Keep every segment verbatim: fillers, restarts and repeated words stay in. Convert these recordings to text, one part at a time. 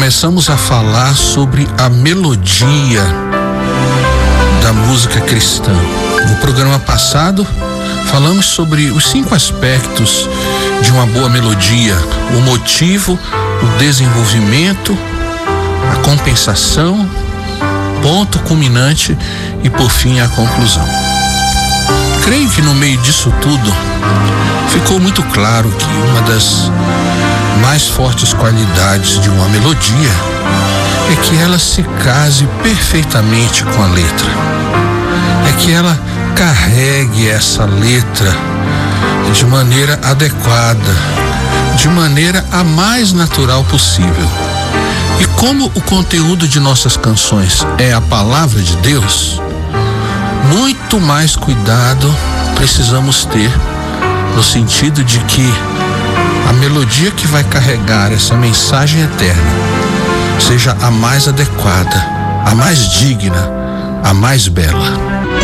começamos a falar sobre a melodia da música cristã. No programa passado, falamos sobre os cinco aspectos de uma boa melodia: o motivo, o desenvolvimento, a compensação, ponto culminante e, por fim, a conclusão. Creio que no meio disso tudo ficou muito claro que uma das mais fortes qualidades de uma melodia é que ela se case perfeitamente com a letra. É que ela carregue essa letra de maneira adequada, de maneira a mais natural possível. E como o conteúdo de nossas canções é a palavra de Deus, muito mais cuidado precisamos ter, no sentido de que a melodia que vai carregar essa mensagem eterna seja a mais adequada, a mais digna, a mais bela.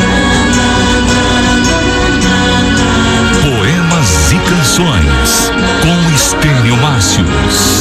Poemas e canções com Estênio Márcios.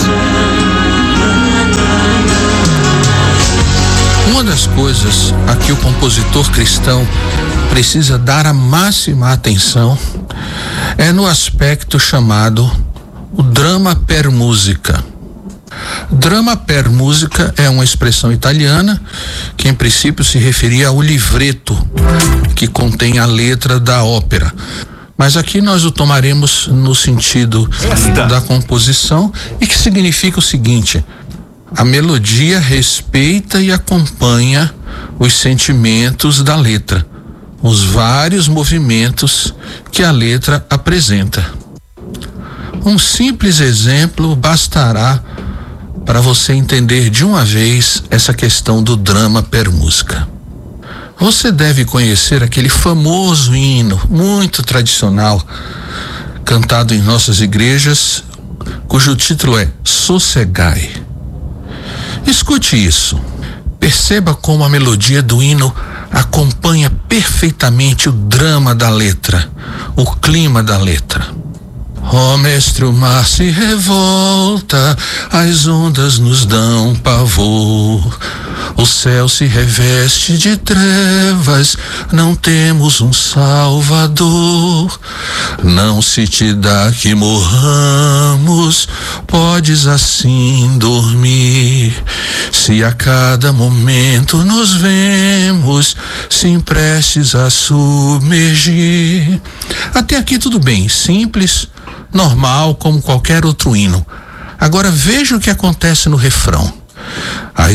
Uma das coisas a que o compositor cristão precisa dar a máxima atenção é no aspecto chamado o drama per musica. Drama per musica é uma expressão italiana que em princípio se referia ao livreto que contém a letra da ópera. Mas aqui nós o tomaremos no sentido Esta. da composição, e que significa o seguinte: a melodia respeita e acompanha os sentimentos da letra, os vários movimentos que a letra apresenta. Um simples exemplo bastará para você entender de uma vez essa questão do drama per musica. Você deve conhecer aquele famoso hino muito tradicional cantado em nossas igrejas, cujo título é Sossegai. Escute isso. Perceba como a melodia do hino acompanha perfeitamente o drama da letra, o clima da letra. Ó mestre, o mar se revolta, as ondas nos dão pavor, o céu se reveste de trevas, não temos um salvador. Não se te dá que morramos, podes assim dormir, se a cada momento nos vemos, se prestes a submergir. Até aqui tudo bem, simples, normal, como qualquer outro hino. Agora veja o que acontece no refrão. As